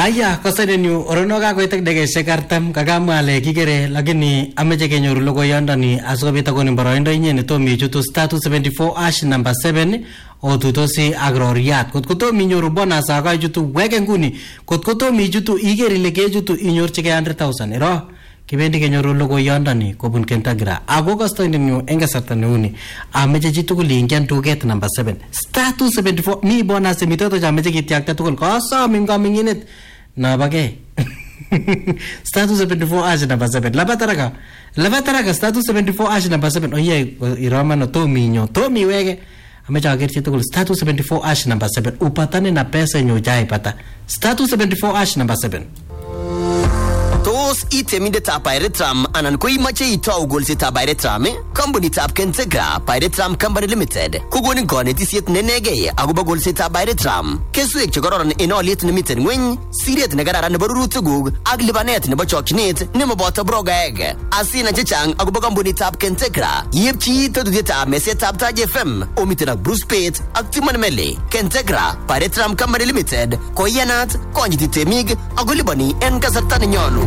Aya kasanenyu orono kakoitak dekeshek 40 kakamwa ale kikere lakini ameche kenyoru logoyondoni asikobit akonin boroindo inye netomi ichutu status 74 ash number 7 otuitosi ak roriat kotko tomi inyoru bonus aka ichutu weke nguni kotko tomi ichutu iker ile kechutu inyorchigei 100,000 iro kibendi kenyoru logoyondoni kobun Kentagira ako kastoinenyu eng kasarta neuni ameche chitugul ingen tuget number 7 status 74 mi bonus mitoto chameche kityakta tugul kosom ing kaminginet nabage status 74 ash number 7 labataraka status 74 ash number 7 oye iromano tomi wege ameche akerchi tugul status 74 ash number 7 upatane na pesa nyo jaipata status 74 ash number 7 Tos itemindetab Pirateram anan ko imache itou golsetab Pirateram Kompunitab Kentagira Pirateram Company Limited kokonin konetisiet nenegei akobo golsetab Pirateram keswek chekororon en oliet nemiten ngweny siret nekararan nebo rurutikuk ak lipanet nebo chokchinet nemoboto brogaek asina chechang akobo kompunitab Kentagira yepchi tetutietab mesetab Taj FM omiten ak Bruce Pate ak Timon Mele Kentagira Pirateram Company Limited koyanat konyiti temik ako lipani en kasarta nenyolu.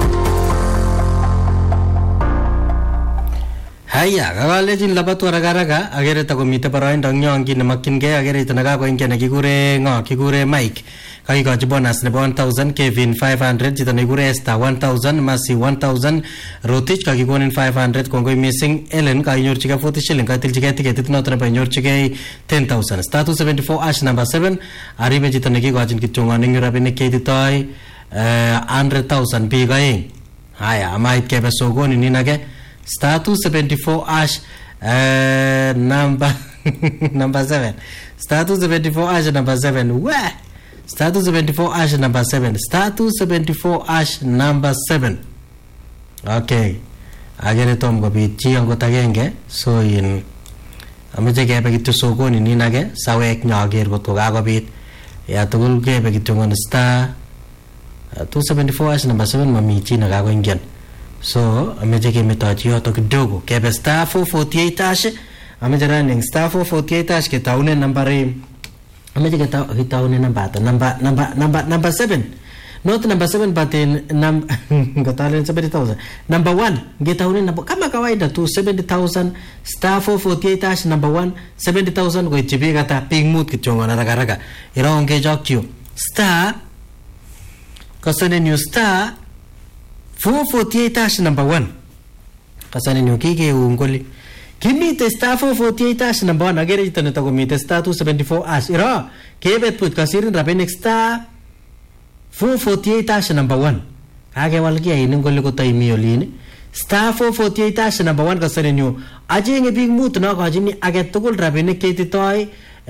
Haya, kakalejin labatu haraka agere takomite boroindo nyongi nemakyingei agere itanakakoingia nekikure kikure Mike kakikochi bonus nebo 1000 Kevin 500 chito nekikure Esther 1000 Mercy 1000 Rotich kakikonin 500 kongoi missing Ellen kakinyorchigei 40 shilling katilchigei tiketit noto nebo inyorchigei 10,000 status 74 ash number 7 aribe chito nekikochin kityongon eng rabinik keititoi 100,000 biik aeng. Haya amait kebe sokoni ninake status 74 ash number 7 status 74 ash number 7 we status 74 ash number 7 status 74 ash number 7 okay agere tom kobit chi angot agenge so in ameche kebe kityo sokoni ninake sawek nyager kotko kakobit ya tugul kebe kityo ngon star 274 ash number 7 mami chi nakakoingian so ameche kemetochi yoto kidogo kebe star 448 ash ameche running star 448 ash ketaune nambari ameche ketaune number 7 not number 7 but in ngotalen 70,000 number 1 ngetaune number kama kawaida tu 70,000 star 448 ash number 1 70,000 koitchi biik ata biik mut kityongon haraka ironge chokchu star kasane new star 448 ash number 1 kasane new kikeungoli kimite star 448 ash number 1 agere chito netakomite star 274 ash iro kebet put kasirin rabinik star 448 ash number 1 kakewal kiyain ngoli kotaimi olin star 448 ash number 1 kasane new ajenge biik mut nakachini age tugul rabinik keititoi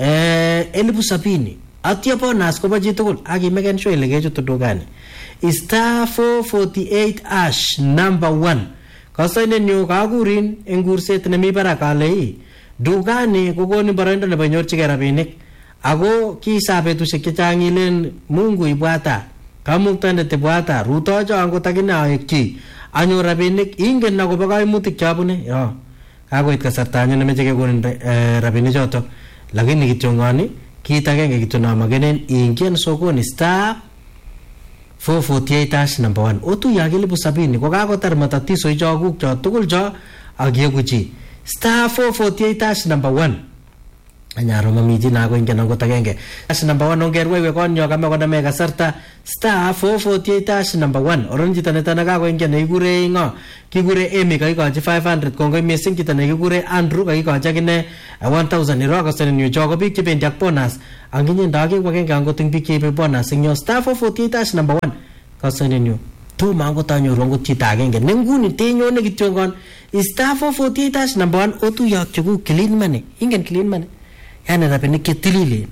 70,000 atya bonus kobo chitugul akimeken sure ile kechutu dukani star 448 ash number 1 kasainenyu kakurin eng kurset nemi barak ale dukani kokoni boroindo nebo nyorchigei rabinik ako kisa betusiek chechang ilen Mungu ibwata kamuktaindet ibwata rutocho angot akine aekchi anyor rabinik ingen akobo kaimutik chabune yo kakoit kasarta anyun nemeche kekonin rabinik choto lakini kityongoni kit agenge kityo namakenen ingen sokoni star 448 ash number 1 otu yakili 70 kokakotar matatizo ichokuk cho tugul cho akiyekuchi star 448 ash number 1 anyaro mamiji nako ingen angot agenge ash number 1 ongerwewe konyo kama koname kasarta star 448 ash number 1 oron chito netanaka ingen nekikure kikure Amy kakikochi 500 kongoi missing chito nekikure Andrew kakikochi akine 1,000 iro kasane new choko biik chebendi ak bonus anginye ndake kwagenge angot ing biik cheibe bonus ing yo star 448 ash number 1 kasane new toma angot anyoru angot chito agenge nenguni tenyone kityongon star 448 ash number 1 otu yakchuku clean money ingen clean money yani rabinik chetilile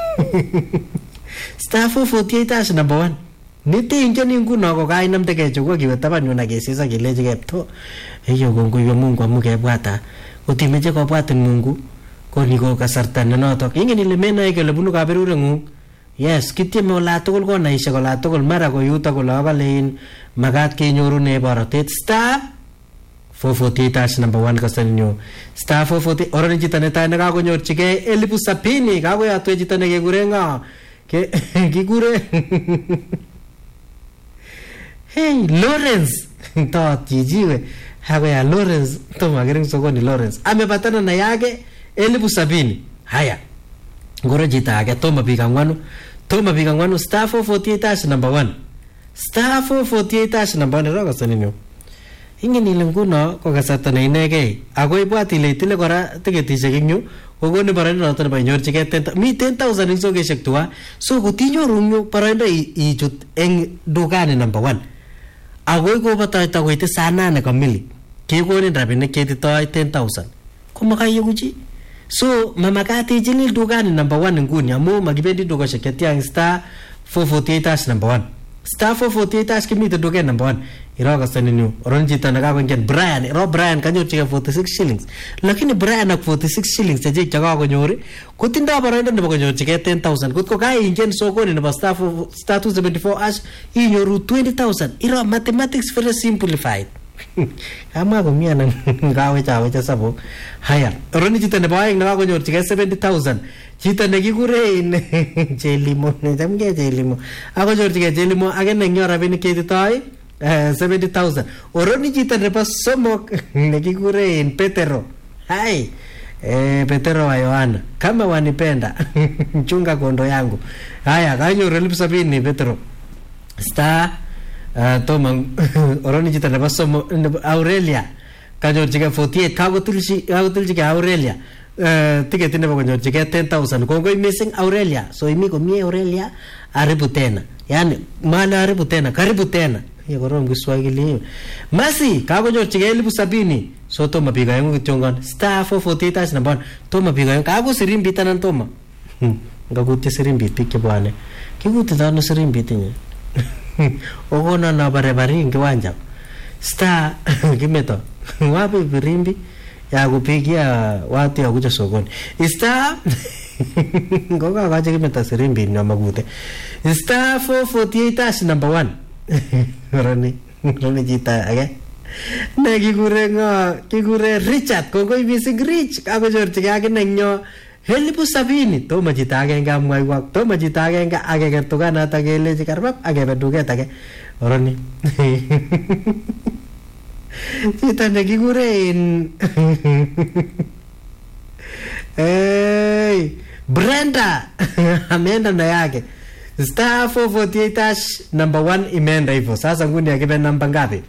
star 448 ash number 1 nite injoni nguno ko kainamdege chukwa kiwe tabanyu na kesisa kileji kepto eyo kongoiwe Mungu amukebwata kotimeche kobwatin Mungu koni ko kasarta nenotok ingen ile menae kele bunu kaberureng'ung yes kityeme ola tugul konaishek ola tugul mara ko yutok ola akalein makat kenyorune borotet star 448 ash number 1 kasaninyo star 440 orani chito netai nekakonyorchigei 70,000 kakoyatwe chito nekekure kikure Hey, Lawrence. To jijiwe. Hago ya Lawrence. Toma gering sokoni Lawrence. Amepatana na yake 70,000. Haya. Ngoro jita ake toma bika ngwanu. Toma bika ngwanu star 448 number 1. Star 448 number 1 roga sanino. Ingin ilenguno ko kasarta na inegei. Ako ibwat ile itile kora tiketishek ing yu. Kokoni paraindo noton nebo inyorchigei 10,000. Mi 10,000 ing sokeshek tuwa. So kotinyoru yu paraindo ichut eng dukani number 1. Ako ikobatoita koite saa 8 kamili. Kekonin rabinik ketitoi 10,000. Kumakayo chi. So mamakat ichilil dukani number 1 nguni amu makibendi dukoshek chetiang star 448 number 1. Star 448 kimite duket number 1. Iro kasani new. Oron jita nakakoingen Brian. Iro Brian kanyorchigei 46 shillings. Lakini Brian ak 46 shillings chechik chakakonyori kotindoi paraindo nebo konyorchigei 10,000. Kotko kaingen sokoni nebo star 274 inyoru 20,000. Iro mathematics very simplified. Kama komia na ngawecha sabo. Haya, oron jita nebo aeng nakakonyorchigei 70,000. Jita nekikure Jelimo, nechamgei Jelimo. Akonyorchigei Jelimo ake nengyo rabinik ketitoi 70,000. Oroni jita nebo somok nekikure Petero. Hai. Petero wa Yohana. Kama wanipenda chunga kondo yangu. Haya, kanyoru 70,000 Petero. Star toma oroni jita nebo somok Aurelia. Kanyorchigei 48 kakotilchigei Aurelia. Tiketi nebo konyorchigei 10,000. Kongoi missing Aurelia. So imi komie Aurelia aribu tena. Yani mala aribu tena, karibu tena. Korom Kiswahili. Masi kakonyorchigei 70,000. So toma biga yangu kityongon star 448 number 1. Toma biga yangu kako sirimbit anan toma. Ngakutye sirimbit pik chebwane. Kikutito ano sirimbit nye. Okona na barebari ing kiwanja. Star kimeto. Wapi virimbi ya kupigia watu ya kuja sokoni. Star ngoka kaje kimeto sirimbi na magute. Star 448 number 1. Roni jita age. Ne kikure Richard kongoi missing Rich akonyorchigei akine nyo 70,000. Toma jita agenge amwaiwak. Toma jita agenge akeker tukanata kelechi karbab akebe duket age. Roni jita nekikure Brenda ameenda na yake star 448 number 1 imeenda hivyo. Sasa nguni akibe namba ngapi?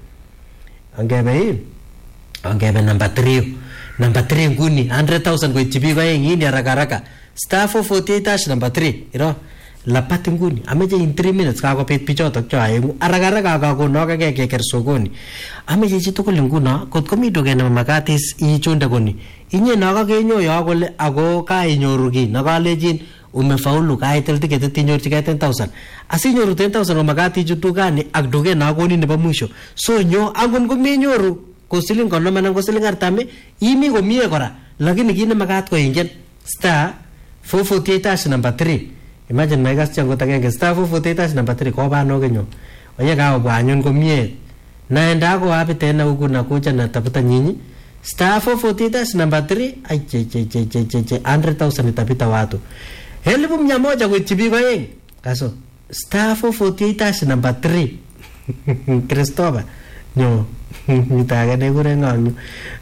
Angebe number 3. Number 3 nguni 100,000 kwa chibi kwa yengini haraka. Star 448 number 3. Iro lapati nguni ameje in 3 minutes kako pet pichotok cho ayengu haraka kako noka keker sokoni. Ameje chitukul nguna kotko mi duket nebo makatis ichunde koni. Inye naka kenyo yo kole ako kainyoru ki nakalejin umefaulu kaitel ticket tinyorchigei 10,000. Asinyoru 10,000 umakat ichut dukani ak duket nakoni nebo mwisho. So nyo angon komenyoru ko siling konom anan ko siling 40 imi komie kora. Lakini kit nemakat ko ingen star 448 number 3. Imagine maikas chango takenge star 448 number 3 ko bano kenyo. Oye kaobwa anyun komie. Naenda ko wapi tena huku nakuja natafuta nyinyi. Star 448 number 3 ai 100,000 itapita watu. 1,100 kwa chibi kwa yeng. Kaso star 448 number 3 Christopher nyo mitaga nekure ngonyo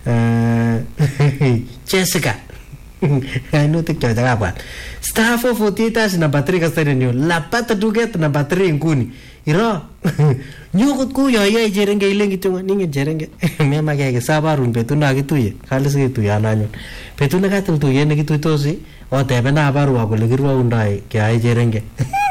Jessica nutik chocha kabwat star 448 number 3 kasari nyo lapata duket number 3 nguni iro nyukut kuyo yoy cherenge ilengi tunga ninge cherenge mema kege sabarun betu na kituye kalis kituye ananyon betu na katil tuye nekituitosi otebe na barua kole kirwaundai kyae cherenge.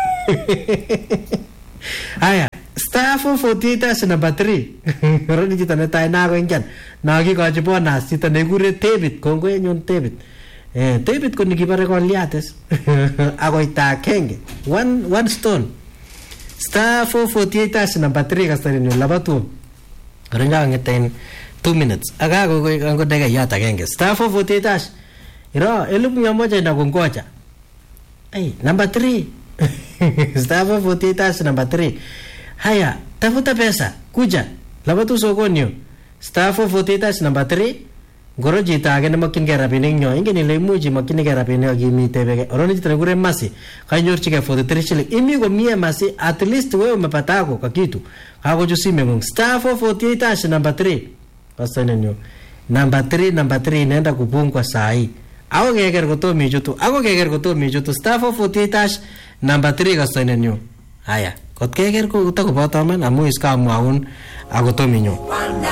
Aya star 448 number 3 roni chito netai nako ingyan nakikochi bonus chito nekikure David kongoi nyun David. David ko nikibare Goliates akoita kenge one stone. Star 448 number 3 kastari nyo labatu ranja ngeten 2 minutes akako ko dega yata kenge star 448 iro 1,100 na kongoja. Hey number 3 star 448 number 3. Haya tafuta pesa kuja labatu sokoni star 448 number 3 ngoro chito age nemakchingei rabinik nyo ingen ile imuch imakchinigei rabinik akimite beke oroni chito nekure Masi kanyorchigei 43 shilling imi komie Masi at least wewe umepatako kwa kitu kakochu simeng'ung star 448 hash number 3 kasanenyo number 3 inaenda kupungwa saa hii ako keker kotomo ichutu star 448 hash number 3 kasanenyo haya kot keker ko takoboto man amu iskamwaun akotomo inyo